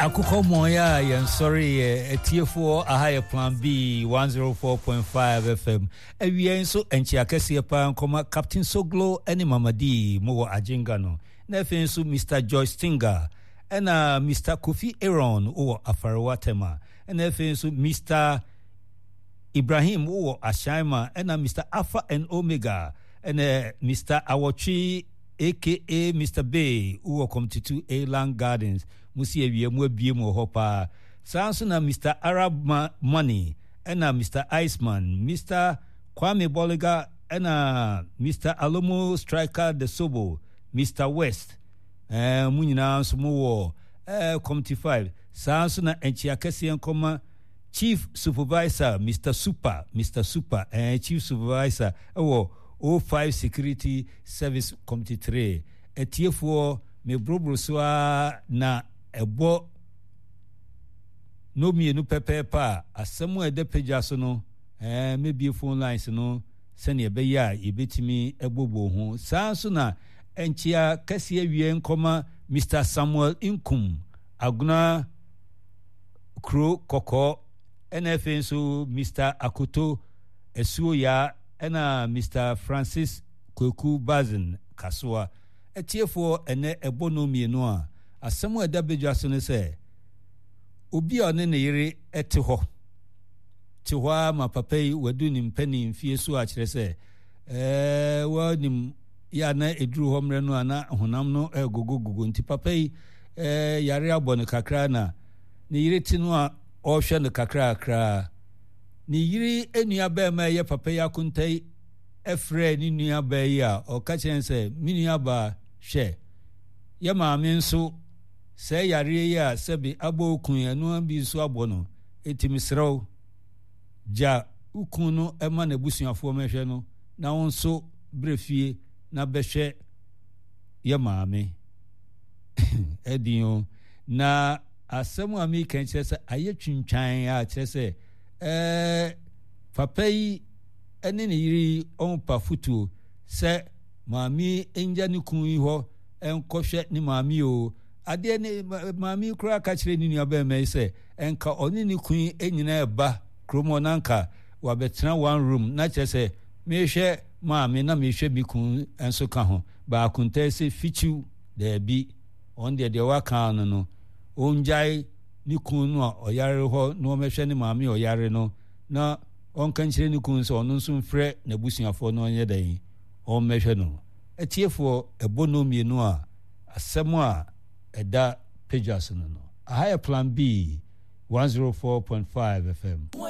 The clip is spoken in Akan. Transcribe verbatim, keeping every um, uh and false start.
Akuko Moya, I'm sorry, a tier four, a higher plan B, one oh four point five F M. And we are so and Chiakesi Pan, comma Captain Soglo, and Mama D, Mo Ajingano. Nefin so Mister Joyce Stinger, and uh, Mister Kofi Aaron, or Afarawatema, and Nefin so Mister Ibrahim, or Ashaima, and uh, Mister Alpha and Omega, and uh, Mister Awachi, aka Mister Bay, who come to two A-Land Gardens. Musi ewie mu abie mu hopa sanso na Mister Arab Ma- Money ena Mister Iceman, Mister Kwame Boliga ena Mister Alomo Striker the Sobo, Mister West eh munyina so mu wo eh committee five sanso na enchia kese enkoma Chief Supervisor Mister Super Mister Super eh Chief Supervisor ewo oh five Security Service Committee three etiefo me brobro so na ebo no mienu pepepa asemu ede pagya so no eh maybe phone lines no sene ebe ya ebetimi ebobo ho sanso na enchia kase awie nkoma Mister Samuel Inkum Aguna Kro Koko N F N so Mister Akoto Esuoya ena Mister Francis Kweku Bazen Kaswa etiefo ene ebo no mienu a asemu eda bedwa so ne se obi a ne ne yire ete ho te ho ma papai wadu ni mpani mfie so a kire se eh wani ya na eduru ho mre no ana honam no egogogogo nti papai eh yare abone kakra na ne yire ti no a ohwe ne kakra akra ne yire enua ba ma ye papai akuntai efre ni nua ba yi a o ka chen se minua ba hwe ye ma me nso se yare ya sebi abo okun anu bi so abo no etimi srew ja ukun no ema na busuafo mehwe no na wonso brefie na behwe ye ma me edin na asemu ami kan kire se aye twintwan a kire se eh papai ene ne yiri on pa futu se maami enja ni kun yi ho enkohwe ni maami o ade ne maami kura ka kire ni nua ba mai se enka oni ni kun enyina eba kromo nanka wa betra one room na kire se mehwe maami na mehwe bi kun enso ka ho ba kunta se fichu da bi on de de wa kan no no onjai ni kun no oyare ho no mehwe ni maami oyare no na on kan kire ni kun so no nso mfre na busuafo no onye dan on mehwe no etiefo ebono mienu a asemu a eda pages no no a higher plan B one oh four point five F M.